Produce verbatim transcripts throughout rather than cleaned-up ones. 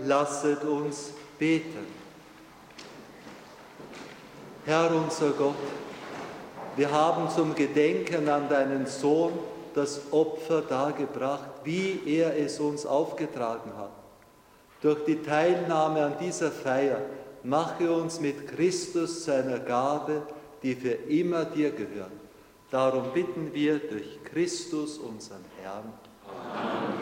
Lasset uns beten. Herr unser Gott, wir haben zum Gedenken an deinen Sohn das Opfer dargebracht, wie er es uns aufgetragen hat. Durch die Teilnahme an dieser Feier mache uns mit Christus zu einer Gabe, die für immer dir gehört. Darum bitten wir durch Christus, unseren Herrn. Amen.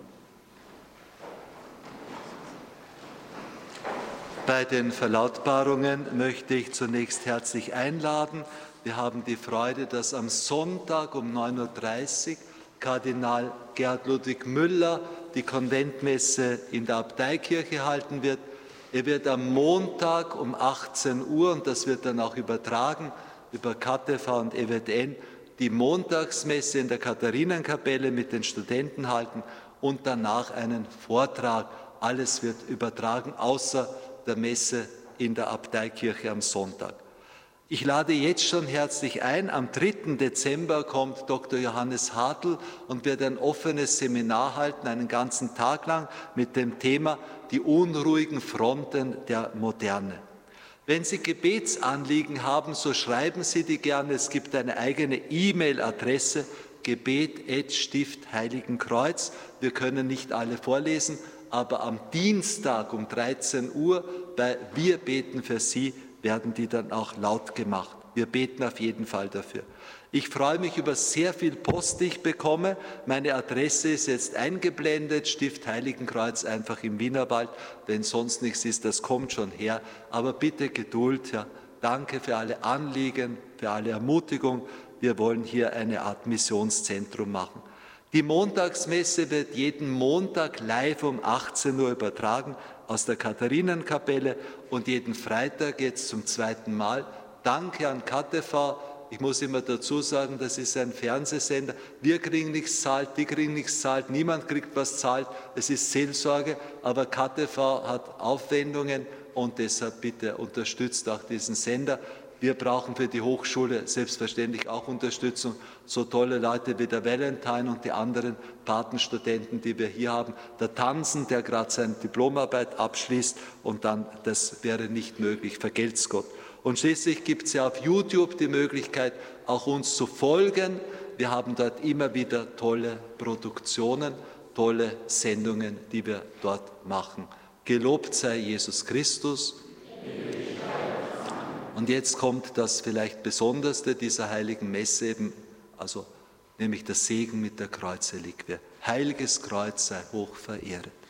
Bei den Verlautbarungen möchte ich zunächst herzlich einladen. Wir haben die Freude, dass am Sonntag um neun Uhr dreißig Kardinal Gerd Ludwig Müller die Konventmesse in der Abteikirche halten wird. Er wird am Montag um achtzehn Uhr, und das wird dann auch übertragen über K T V und E W T N, die Montagsmesse in der Katharinenkapelle mit den Studenten halten und danach einen Vortrag. Alles wird übertragen, außer der Messe in der Abteikirche am Sonntag. Ich lade jetzt schon herzlich ein. Am dritten Dezember kommt Doktor Johannes Hartl und wird ein offenes Seminar halten, einen ganzen Tag lang, mit dem Thema die unruhigen Fronten der Moderne. Wenn Sie Gebetsanliegen haben, so schreiben Sie die gerne. Es gibt eine eigene E-Mail-Adresse, gebet at stift heiligenkreuz. Wir können nicht alle vorlesen, aber am Dienstag um dreizehn Uhr bei Wir beten für Sie werden die dann auch laut gemacht. Wir beten auf jeden Fall dafür. Ich freue mich über sehr viel Post, die ich bekomme. Meine Adresse ist jetzt eingeblendet, Stift Heiligenkreuz, einfach im Wienerwald. Wenn sonst nichts ist, das kommt schon her. Aber bitte Geduld. Ja. Danke für alle Anliegen, für alle Ermutigung. Wir wollen hier eine Art Missionszentrum machen. Die Montagsmesse wird jeden Montag live um achtzehn Uhr übertragen aus der Katharinenkapelle und jeden Freitag jetzt zum zweiten Mal. Danke an K T V. Ich muss immer dazu sagen, das ist ein Fernsehsender. Wir kriegen nichts zahlt, die kriegen nichts zahlt, niemand kriegt was zahlt. Es ist Seelsorge, aber K T V hat Aufwendungen und deshalb bitte unterstützt auch diesen Sender. Wir brauchen für die Hochschule selbstverständlich auch Unterstützung. So tolle Leute wie der Valentine und die anderen Patenstudenten, die wir hier haben. Der Tansen, der gerade seine Diplomarbeit abschließt, und dann, das wäre nicht möglich, vergelt's Gott. Und schließlich gibt es ja auf YouTube die Möglichkeit, auch uns zu folgen. Wir haben dort immer wieder tolle Produktionen, tolle Sendungen, die wir dort machen. Gelobt sei Jesus Christus. Und jetzt kommt das vielleicht Besonderste dieser heiligen Messe eben, also nämlich der Segen mit der Kreuzreliquie. Heiliges Kreuz sei hoch verehret.